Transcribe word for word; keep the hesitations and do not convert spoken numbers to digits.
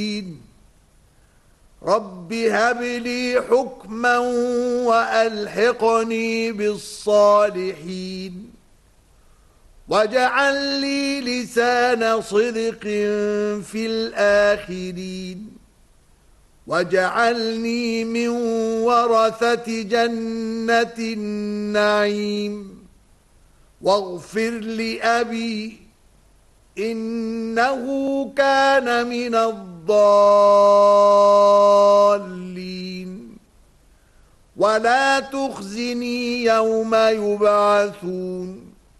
رب هب لي حكما وألحقني بالصالحين واجعل لي لسان صدق في الآخرين واجعلني من ورثة جنة النعيم واغفر لأبي إنه كان من الضالين ولا تخزني يوم يبعثون